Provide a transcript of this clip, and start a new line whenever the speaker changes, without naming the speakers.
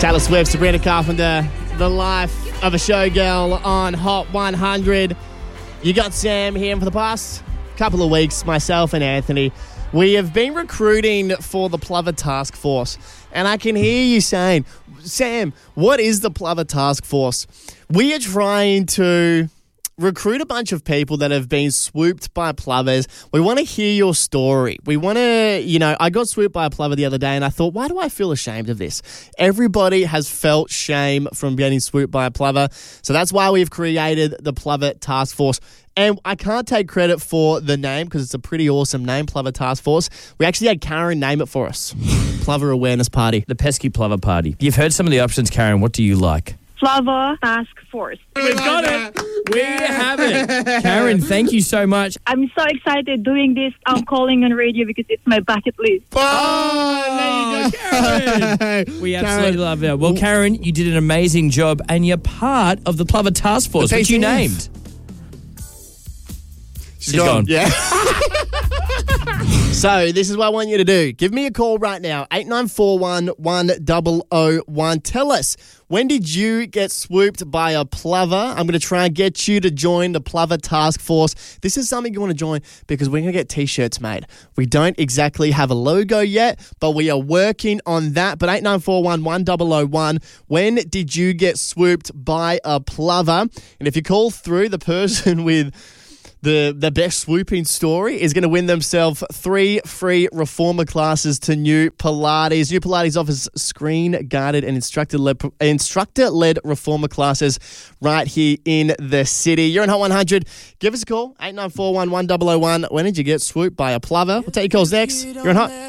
Taylor Swift, Sabrina Carpenter, The Life of a Showgirl on Hot 100. You got Sam here for the past couple of weeks, myself and Anthony. We have been recruiting for the Plover Task Force, and I can hear you saying, Sam, what is the Plover Task Force? We are trying to recruit a bunch of people that have been swooped by plovers. We want to hear your story. We want to, I got swooped by a plover the other day and I thought, why do I feel ashamed of this? Everybody has felt shame from getting swooped by a plover. So that's why we've created the Plover Task Force. And I can't take credit for the name because it's a pretty awesome name, Plover Task Force. We actually had Karen name it for us. Plover Awareness Party.
The pesky plover party. You've heard some of the options, Karen. What do you like?
Plover Task Force.
We've got it. We have it. Karen, thank you so much.
I'm so excited doing this. I'm calling on radio because it's my bucket list.
Oh, there you go, Karen. We absolutely love it. Well, Karen, you did an amazing job and you're part of the Plover Task Force, which you named.
She's gone. Yeah. So this is what I want you to do. Give me a call right now, 8941 1001. Tell us, when did you get swooped by a plover? I'm going to try and get you to join the Plover Task Force. This is something you want to join because we're going to get T-shirts made. We don't exactly have a logo yet, but we are working on that. But 8941 1001, when did you get swooped by a plover? And if you call through, the person with the best swooping story is going to win themselves 3 free reformer classes to New Pilates. New Pilates offers screen-guided and instructor-led reformer classes right here in the city. You're on Hot 100. Give us a call, 8941 1001. When did you get swooped by a plover? We'll take your calls next. You're on Hot.